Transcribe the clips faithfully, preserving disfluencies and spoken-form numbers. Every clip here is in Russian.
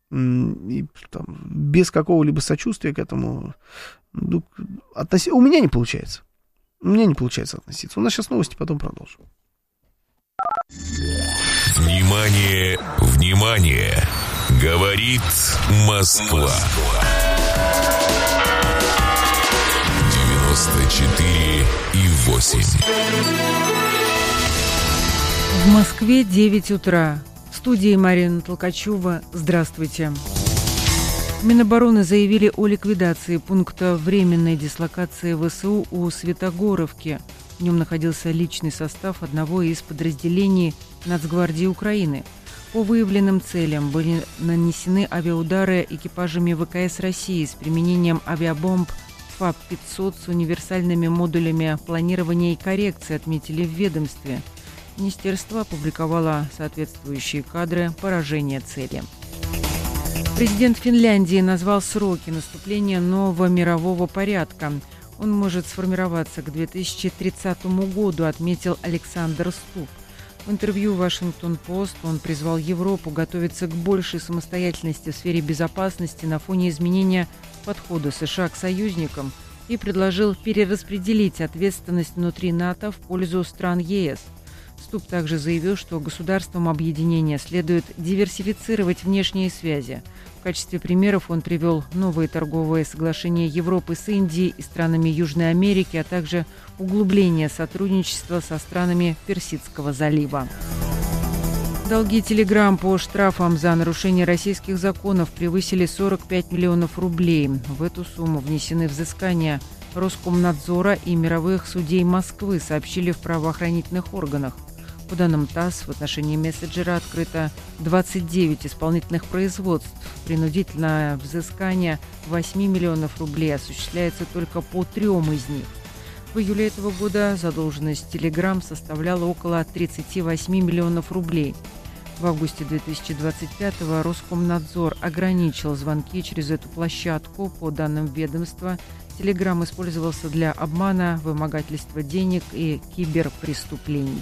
и, там, без какого-либо сочувствия к этому, ну, относи... у меня не получается. У меня не получается относиться. У нас сейчас новости, потом продолжим. Внимание, внимание! Говорит Москва. девяносто четыре и восемь. В Москве девять утра. В студии Марина Толкачева. Здравствуйте. Минобороны заявили о ликвидации пункта временной дислокации ВСУ у Светогоровки. В нем находился личный состав одного из подразделений Нацгвардии Украины. По выявленным целям были нанесены авиаудары экипажами ВКС России с применением авиабомб ФАП пятьсот с универсальными модулями планирования и коррекции, отметили в ведомстве. Министерство опубликовало соответствующие кадры поражения цели. Президент Финляндии назвал сроки наступления нового мирового порядка. Он может сформироваться к две тысячи тридцатому году, отметил Александр Ступ. В интервью «Вашингтон-Пост» он призвал Европу готовиться к большей самостоятельности в сфере безопасности на фоне изменения подхода США к союзникам и предложил перераспределить ответственность внутри НАТО в пользу стран ЕС. Ступ также заявил, что государствам объединения следует диверсифицировать внешние связи. В качестве примеров он привел новые торговые соглашения Европы с Индией и странами Южной Америки, а также углубление сотрудничества со странами Персидского залива. Долги Telegram по штрафам за нарушение российских законов превысили сорок пять миллионов рублей. В эту сумму внесены взыскания Роскомнадзора и мировых судей Москвы, сообщили в правоохранительных органах. По данным ТАСС, в отношении мессенджера открыто двадцать девять исполнительных производств. Принудительное взыскание восемь миллионов рублей осуществляется только по трем из них. В июле этого года задолженность Telegram составляла около тридцать восемь миллионов рублей. В августе две тысячи двадцать пятого Роскомнадзор ограничил звонки через эту площадку. По данным ведомства, Telegram использовался для обмана, вымогательства денег и киберпреступлений.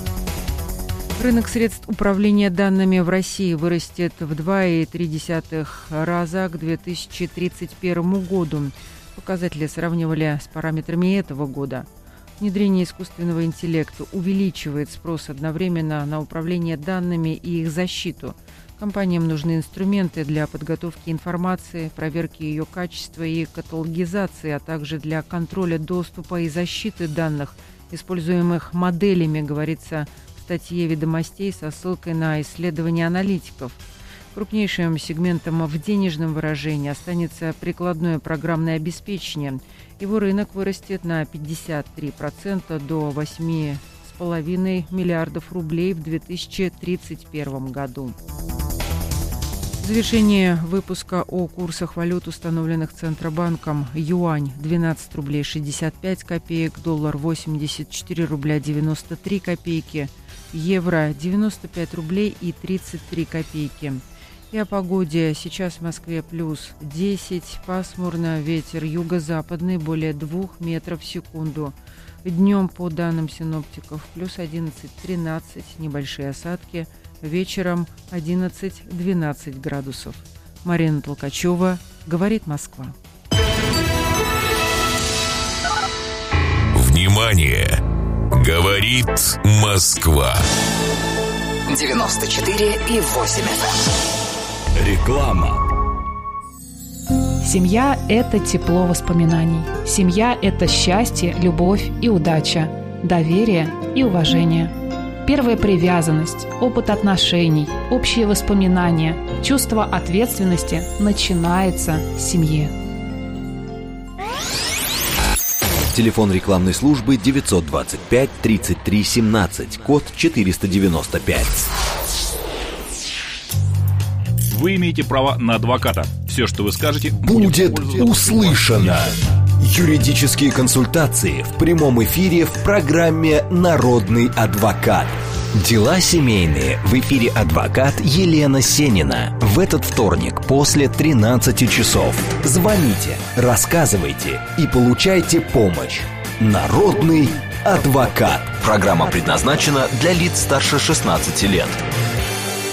Рынок средств управления данными в России вырастет в два целых три десятых раза к две тысячи тридцать первому году. Показатели сравнивали с параметрами этого года. Внедрение искусственного интеллекта увеличивает спрос одновременно на управление данными и их защиту. Компаниям нужны инструменты для подготовки информации, проверки ее качества и каталогизации, а также для контроля доступа и защиты данных, используемых моделями, говорится в статье «Ведомостей» со ссылкой на исследования аналитиков. Крупнейшим сегментом в денежном выражении останется прикладное программное обеспечение. Его рынок вырастет на пятьдесят три процента до восемь целых пять десятых миллиардов рублей в две тысячи тридцать первом году. В завершение выпуска о курсах валют, установленных Центробанком. Юань – двенадцать рублей шестьдесят пять копеек, доллар – восемьдесят четыре рубля девяносто три копейки, евро – девяносто пять рублей и тридцать три копейки. И о погоде. Сейчас в Москве плюс десять, пасмурно, ветер юго-западный более двух метров в секунду. Днем, по данным синоптиков, плюс одиннадцать-тринадцать, небольшие осадки. Вечером одиннадцать-двенадцать градусов. Марина Толкачева, говорит Москва. Внимание! Говорит Москва. девяносто четыре и восемь эф эм. Реклама. Семья – это тепло воспоминаний. Семья – это счастье, любовь и удача, доверие и уважение. Первая привязанность, опыт отношений, общие воспоминания, чувство ответственности начинается в семье. Телефон рекламной службы девятьсот двадцать пять тридцать три семнадцать, код четыреста девяносто пять. Вы имеете право на адвоката. Все, что вы скажете, будет услышано. Юридические консультации в прямом эфире в программе «Народный адвокат». Дела семейные. В эфире адвокат Елена Сенина. В этот вторник после тринадцати часов. Звоните, рассказывайте и получайте помощь. «Народный адвокат». Программа предназначена для лиц старше шестнадцати лет.